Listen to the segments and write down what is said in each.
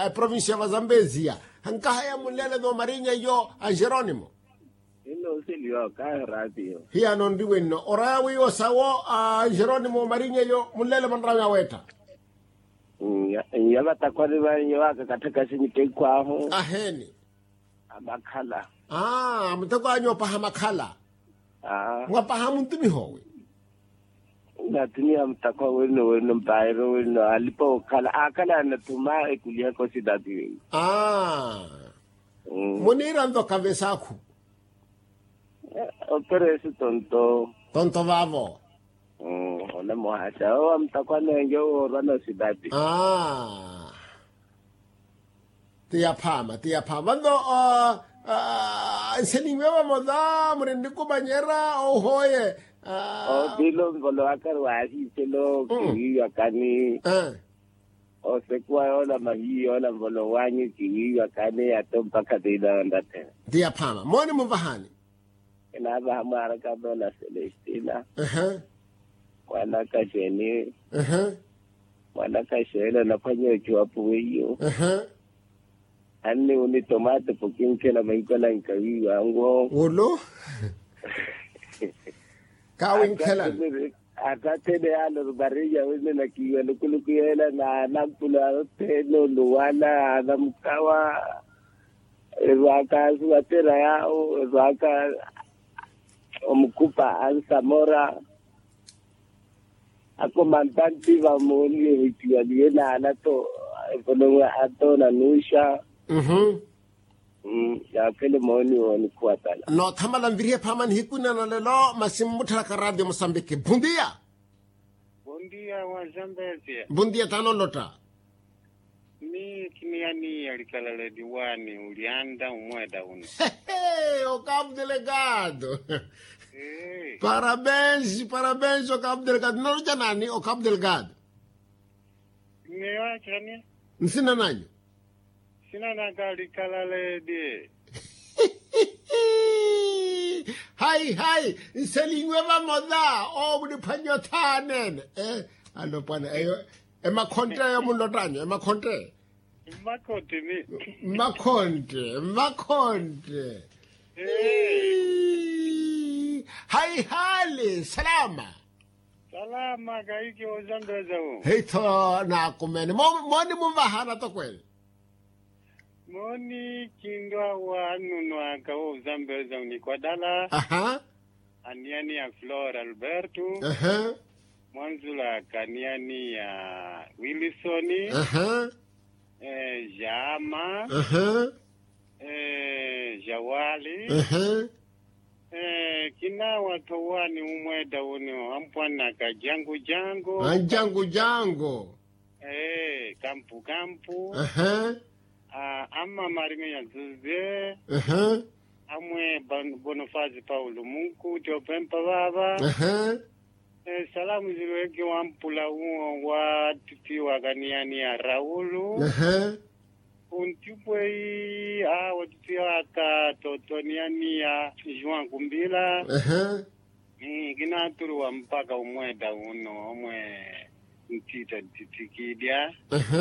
provincia wa Zambezia hanka ya mulele do Marinha yo a Jerónimo ino silio ka radio hiya non di wenno orawi o sawo a Jerónimo Marinha yo mulele man rawi aweta yaba takwari ba nyewa ka kataka sinite kwaho aheni amakhala mtaka anyo pa hamakhala ngapa hamuntumi howe ngatumia mtakwa weno mbairo weno alipo kala natuma ekulia ko sidati munira ndo kabesa ku operesu tonto vavo ona mohasha o mtakwa nenge o rana sidati tia pama ndo seningwewa moda mrendi kubanyera o hoye dilo ngolo akarwasi selo kiyo kani o sekwa ola mahi ola ngolo wanyi kiyo kani atompaka dilo ndate dia pama moni muvahani ina ba mara ka dona Celestina wala ka jeni wala ka shela na panyo chuapu hiyo anni uni tomate pokinke na maikola nkawi wango ulo kawin kala atate de alo barilla wene na kiyo lukulukuela na nakula teno luwala adamkawa waka suatera yao waka omkupa ansamora ako mantanti va moni hitiwa na anato kono ato na nusha ya kele moni woni kuatala no thamala mvirie phaman hikuna na lelo masimuthara ka radio Mozambique bundia wa Zambezia bundia tano lota ni kimiani alikalale diwani ulianda umweda uno o cabo delegado parabéns o cabo delegado não já nani o cabo delegado mewa chani nsina nanyo sina na gali kalale de hai nselingwe ba moda o budi phanyo thane alo pana ayo emakhonte ya munlotanyo emakhonte makhonte hai hali salama gaiki o Zambeza u heito na kumene moni muvahana to kwele moni kindwa wa nunwa ka o Zambeza ni kwa dala aniani ya Flora Alberto mwanzula kaniani ya Wilsoni Jama Jawali kina watu wani umweda uno ampwana ka jangu kampu ama maringa ya zuze amwe Boniface Paulo Mungu jopempa baba salamu zilweke wampula uo wa titi wa ganiani ya Raulu untipwe watiti waka totoniani ya Juan Kumbila gina turu wa mpaka umweda uno omwe ntita titikidia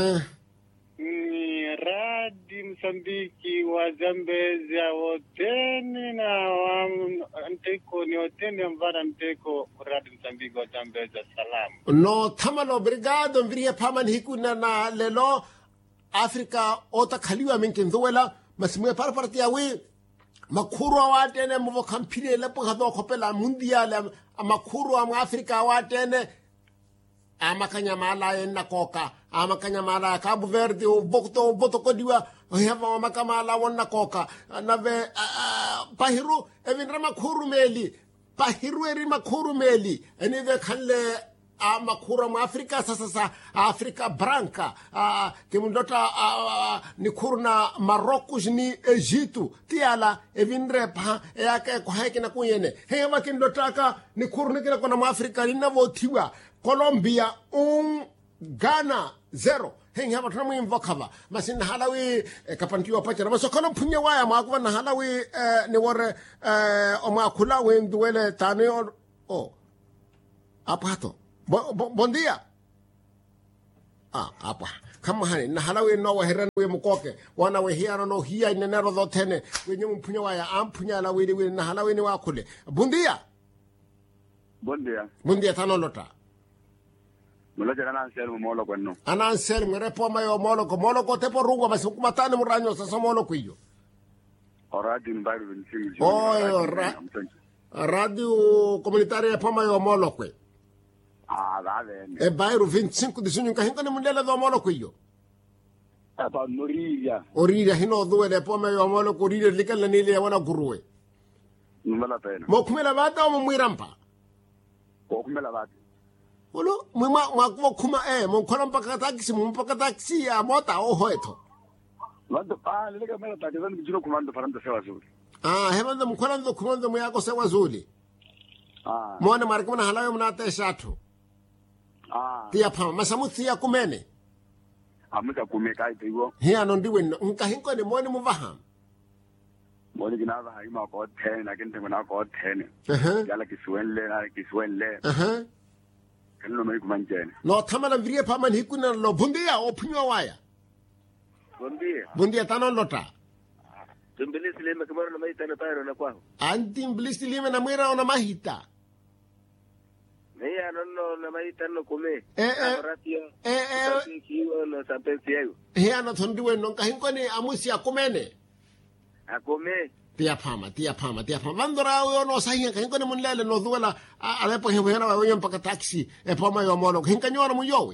radi Msambiki wa Zambezia woteni na anteko ni woteni mvara mteko radi Msambiki wa Zambezia salamu no thamalo obrigado mvirie phaman hikuna na lelo Afrika ota khaliwa minkinzuela masimwe parparti yawi makhuru awatene mvo khampile lepo khado khopela mundial amakhuru am Afrika awatene amakanyamala ena koka amakanyamala Cabo Verde o boto kodiwa heva makamala wonna koka nave pahiru evinra makhuru meli pahiru eri makhuru meli enive khanle makhuru mu Afrika sasa Afrika branca kimundota ni khurna Marocos ni Egito tiala evinre pa yake ko hakina kuyene heva kindota ka ni khurni kina kona mu Afrika linavothiwa Colombia Ghana 0 hengi hapa tunamu invokava masina halawi kapantiwa pacha na masokono punya waya mwakuwa na halawi ni wore omakula wenduwele tani apa hato bon dia apa kama hani na halawe no wa heran we mukoke wana we hiano no hiya inenero dhotene wenye mpunya wa ya ampunya la we na halawe ni wakule bundia tanolota muloja kana ansel molo kwenno ana ansel mrepo mayo molo ko tepo rungo masiku matane muranyo sasa molo kwiyo radio mbaru vinsingi radio comunitaria poma yo molo kwe dale e bairu 25 disunyu kahinka ni mundele do molo kwiyo apa oriria hino duwe poma yo molo ko oriria likala nile wana guruwe mbala pena mo kumela bata o mwirampa ko kumela bata Olo, mwa kuma mo kola mpaka taxi ya mota o hoeto. Wando lega mela takizani kijino kumando faranda sewa zuli. Hemanda mkolando kumando muyako sewa zuli. Mwana marikuna halawe mnate shatu. Tia pama, masamuthi ya kumene. Amuka kumeka ito hiyo. Hiya nondiwe, nkahinko ni mwani muvaham. Mwani kinava haima kwa 10, lakini temuna kwa 10. Yala kisuenle. Kano mai kumanjene. No tamala viriye pama hikuna lo bundia o punywa waya. Bundia tanon lota. Tumbilisi lime kumaro na mahita na tayro na kwao. Anti mbilisi lime na mwira na mahita. Meya nono na mahita no kume. Kiyo na sampensi yayo. Hiya na tondiwe nonka hinko ni amusi akumene. Akume. Tia pama. Vandora yo no sahiya hinko ni munlele no duela alepo hena wa yo mpaka taxi e poma yo mono hinka nyona muyowe.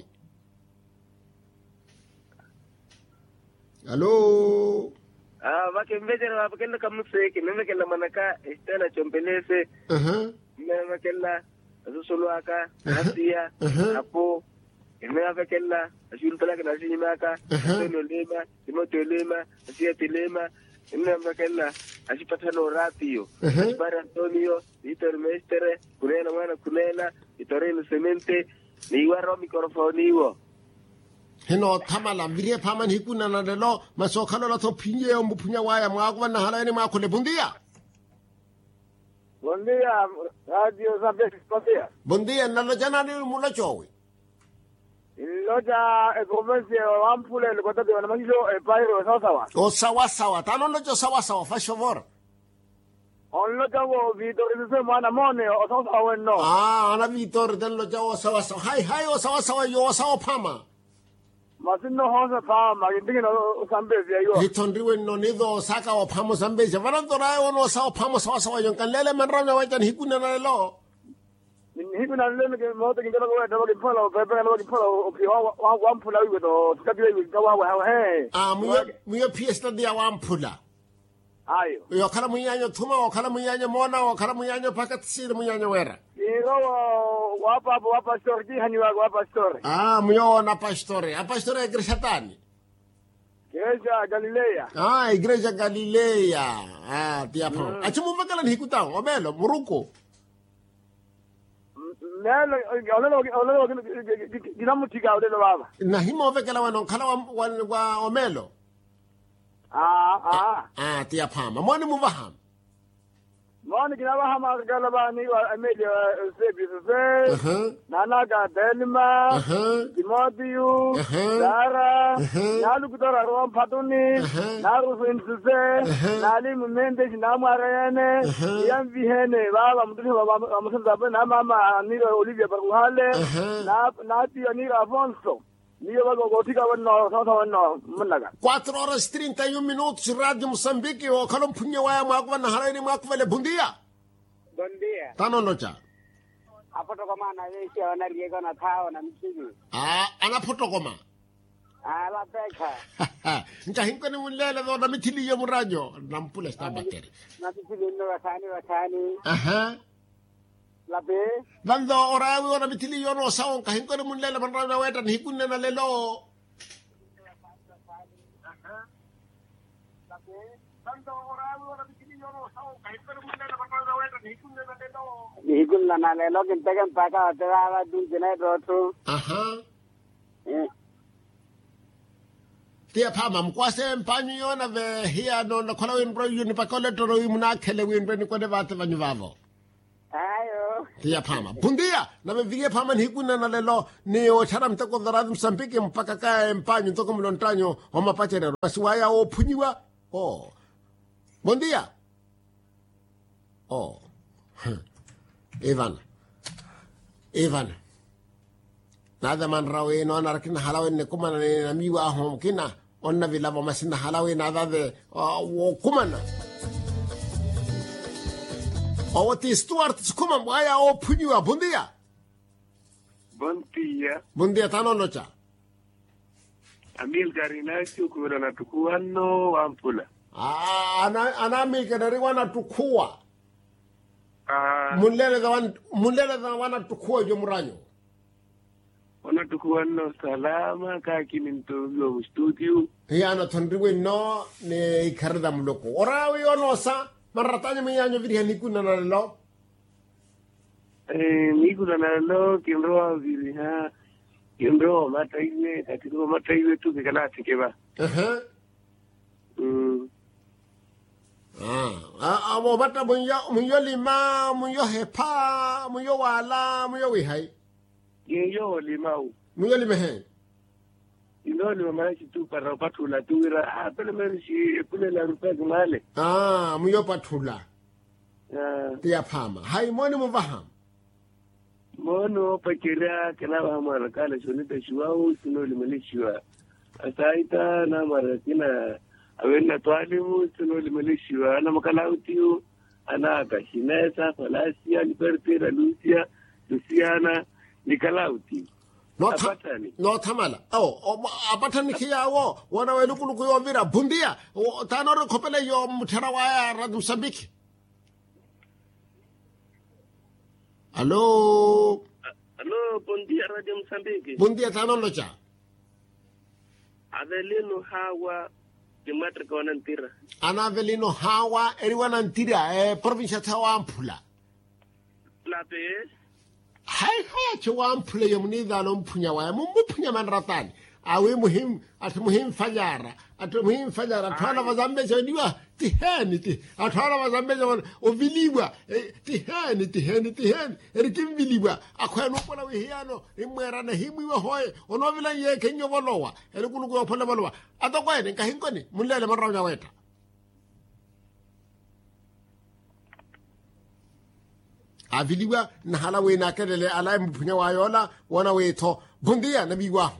Hello. Wake mbejera wapakenda kamuseki memekela manaka estela chompelese. Memekela asusuluaka asia apo memekela asulpelaka na sinimaka tolema timotolema asia telema memekela asipatano ratio para Antonio Vitor Mestre kunena mwana kunena itoreno semente ni waro mikrofoniwo heno tamala viriye pama hikuna na lelo masokalo la to pinye o mpunya waya mwakwa na halani mwakule bundia. Bundia radio Zambezi Kotea. Bundia nalo jana ni mula chowe. Loja province wampule likota de wana majizo pairo sawa. O sawa. Tano lojo sawa fashovor. On loja wo Vitor se mwana mone o sawa no. Ana Vitor den loja o sawa. Hai o sawa yo sawa pama. Masino hosa pama ngindingi no Zambezi ayo. Hitondriwe no nido saka o pamo Zambezi. Varandora o no sawa pamo sawa yonkalele manrona wajan hikuna na lelo. Hikuna lele ke moto ngindela ko da bakiphala o pepe na bakiphala o piwa wampula wiwe to tikabiwe kawa he. Muyo piesta dia wampula. Ayo. Yo kala munyanyo tuma o kala munyanyo mona o kala munyanyo pakatsiri munyanyo wera. Wapa story hani wapa story. Muyo na pastore. A pastore é igreja tani. Igreja Galilea. Igreja Galilea. Tia pao. Achumu makala ni hikutao. Omelo, muruko. Olelo ginamutika olelo baba. Na himo vekala wano kala wa omelo. Tia pama. Mwani muvaham. Mwani kinabahama galabani wa Amelia Sebi Nanaga Delma Timoteo Dara Nalu Kudara Rom Patuni Naru Finsuse Nalim Mendes Namarene Yam Vihene Baba Musa Nama Nira Olivia Baruhale Nati Anira Afonso. 4 horas 31 minutos, Rádio Moçambique, o Calum Punha Waya Magua na Haraini Makwele. Bom dia. Bom dia. Tano nocha. Apotokoma na yesi wana riego na tao na msigi. Anapotokoma. La peka. Nkahinko ni mulele do na mitili yo murajo. Nampula sta bateri. Na mitili no wakani. Labe. Nando orawi wana mitili yo no saon kahinko ni mulele manrawi weta ni hikunne na lelo. Hikun na lelo kintagan paka atara dun jinai rotu. Tia pama mkwase mpanyu yona ve hiya no na kola win bro yuni pakole toro yumuna kele win bro ni kode vate vanyu vavo. Ayo. Tia Pama. Bundia, na vivie Pama hikuna na lelo ni o chara mtako dharadi Msambiki mpaka kaya mpanyo ntoko mlontanyo o mapachere. Basiwaya o punyiwa. Oh. Bundia. Oh. Ivan. Nada man rawe no narakina halawe ne kumana ne namiwa hom kina. Onna vilava masina halawe nada de kumana. Oti Stuart kuma mwaya o punyiwa. Bundia. Bundia tano nocha. Amil Garinacio kuna natukuano wampula. Anami kadari wana tukua. Mulele da wana tukua jomranyo. Wana tukuano salama kaki minto studio. Yana tondriwe no ne ikarda mloko. Orawi ono sa maratanya miyanyo vidi hanikuna na lelo. Nikuna na lelo kinroa vidi ha. Kinroa mataiwe katiko mataiwe tu kikala tikeba. Amo bata munyo lima, munyo hepa, munyo wala, munyo wihai. Yo limau. Munyo lima he. Ino lima marashi tu para patula tuira. Pele merishi pele la rupa kumale. Munyo patula. Tia Pama. Hai moni muvaham. Mono pakiria kena bahamara kala shonita shuao sino limali shua. Asaita na marakina awena twalimu sino limali shua. Ana makalautiu ana kashinesa falasia libertera Luciana nikalauti. No tamala. Abatani kiyawo wana welukuluku yo vira bundia. Tanoro kopele yo mutarawaya radu Msambiki. Allo, bon dia Radio Msambiki. Bon dia tano locha. Avelino hawa di matrika wanantira. Avelino hawa eri wanantira provincia tawa ampula. Lape. Hai chwa ampula yomnida no mpunya wa mumpunya manratani. Awe muhim fajara. Atwana wazambe jodiwa tiheni. Atwana wazambe jodiwa oviliwa tiheni. Erikim viliwa. Akwa no pona wihiano imwera na himiwa hoye. Onovila ye kenyo walowa. Erikuluku opona walowa. Atokwa ene kahinkoni mulele marrawnya weta. Aviliwa na halawe na kelele alai mpunya wayola wana weto. Bundia nabi wahu.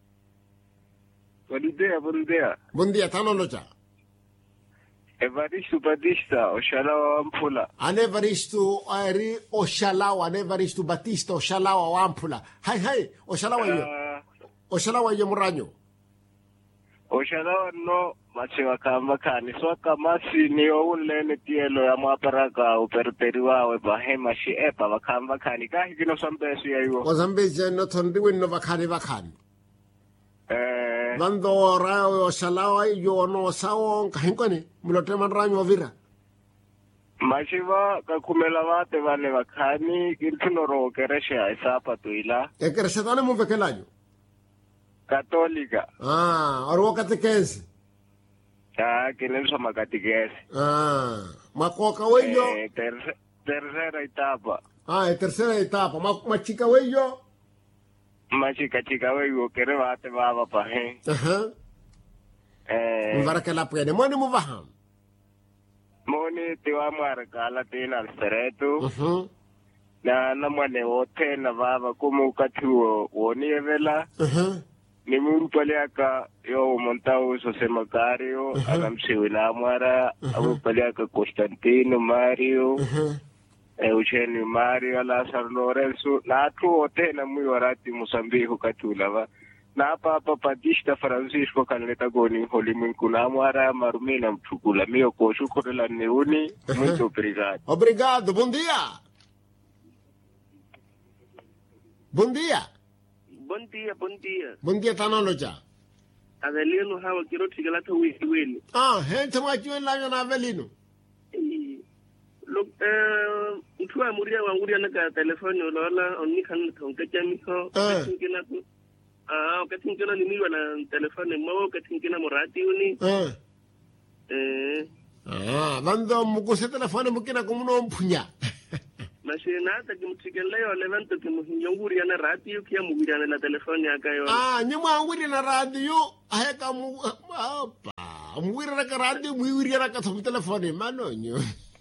Buondia. Bundia tano locha. Evaristo Batista, Oshalawa Wampula. Anevaristo Ari Oshalawa, Anevaristo Batista, Oshalawa Wampula. Hai, Oshalawa yo. Oshalawa yo muranyo. Oshalawa no machiwa kamba kani. Swaka masi ni ounlene tielo ya mwaparaka uperperiwa webahema shi epa wakamba kani. Kahi kino sambesu ya yuwa. Wazambesu ya no tondiwe no wakani. Mando rao Oshalawa yo no sao kahinkoni. Mulote manranyo wavira. Mashiva kakumela wate vale wakani. Kintunoro keresha isapa tuila. Keresha tane muvekelayo. Católica. Orwo catequese. Kinenso makatikese. Makoka weyo. Tercera etapa. Tercera etapa. Machika weyo. Machika weyo kere wate baba pahe. Mvaraka la pwede. Moni muvaham. Moni tiwa mwarakala tina alseretu. Na mwane wote na baba kumukatuo woni evela. Ni murupaliaka yo montao Jose Macario, Anamsiwila Mara, Amupaliaka Constantino Mario, Eugenio Mario, Lazaro Lorenzo, na atu wote na muyorati Mozambique katulava. Na papa Batista Francisco kanleta goni holimunku na Mara marumina mtukula mio ko shukrela neuni. Muito obrigado. Obrigado, bom dia. Bom dia. Bom dia tanoloja. Avelino hawa kiro tigalata wili. Hente mwachiwe lanyo na Avelino. Look, utuwa muria wanguria naka telefoni olola onikan kaunkacha miko. Katingina ku. Katingina ni miwa na telefoni mo katingina morati uni. Bando mukuse telefoni mukina kumuno mpunya. Mashina ta kimtikele yo levanta kimuhinguri na radio kia mugira na telefoni akayo. Nyuma nguri na radio aheka mu apa. Mugira na radio mugira na ka telefoni manonyo.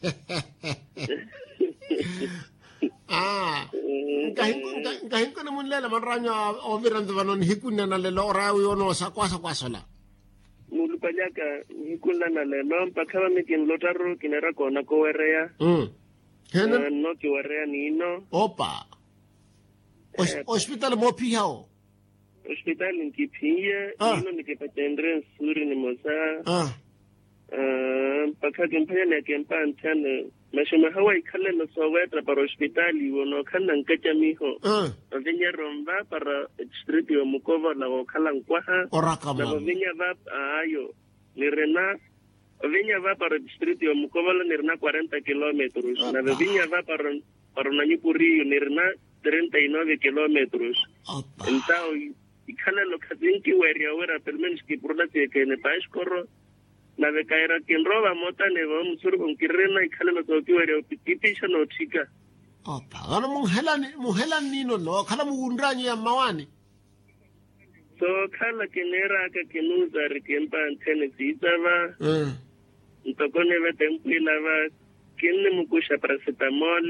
Kahin ko naman lela manranya oviran vanon hikuna na lelo rawi ono sa kwasa sola. Mulupanyaka hikuna na lelo mpaka mikin lotaro kinera kona ko werea. No ki werea nino. Opa. Hospital mo pihao. Hospital nkipia nino nikipatendre suri ni mosa. Mpaka kimpanya na kimpa antana mashima hawa ikale na sowetra para hospitali wono kana nkacha miho vinya romba para district yo mukova na wakala nkwaha na vinya va ayo nirena vinya va para district yo mukova la nirena 40 kilometros na vinya va para nanyupuri nirena 39 kilometros entao ikale lo kadinki weria wera permens ki prodati ke ne paeskoro na vekaira kinroba mota ne va msuru con kirena ikhala to kiwere pitisha no chika opa gana muhela nino lo khala muundranyi ya mawani so khala kinera ka kinuza rikempa antene zitava ntokone ve tempila va kinne mukusha paracetamol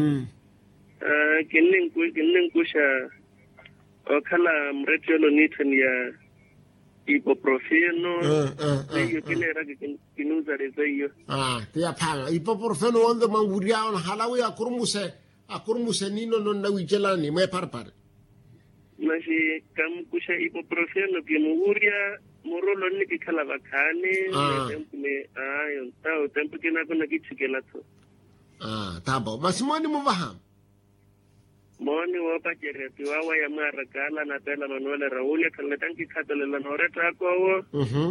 kinne kusha okhala mretiolo nitan ya ibuprofeno iyo kinera kinuza rezo tia pala ibuprofeno wanda manguria on halawi akurmuse nino non na wijelani me parpar mashi kam kusha ibuprofeno kinuria morolo ni kikala bakane temple ayo tao temple kina kuna kichikela to tabo masimoni muvaham Moni wapa jereti wawa ya marakala na tela manuele Raul kala tanki katale la noreta ko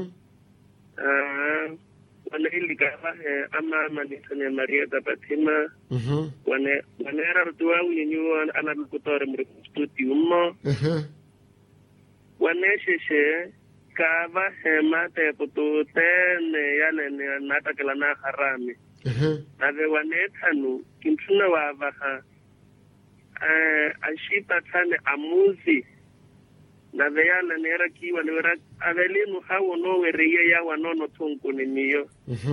wana hili kala ama manitane Maria da Fatima wana era rutua unyinyu ana kutore mrikustuti ummo wana sheshe kava hema te putu tene yale ne nata kala na harami ave wana tanu kimtuna wa vaha ashita tane amuzi na veyana nera kiwa nera avelinu hawo no wereye ya wanono tunku ni miyo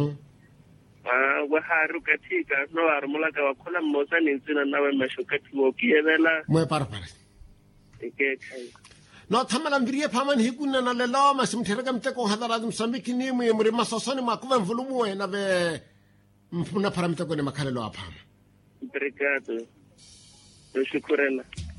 waharu katika no armula ka wakola mmoza ni nzina nawe mashokati wokievela mwe parapara kai no thamala mbirie phaman hikuna na lelo masimthereka mteko hadara msambiki ni mwe muri masosoni makuva mvulumu na ve mpuna paramteko ne makhalelo aphama obrigado. Shukrani.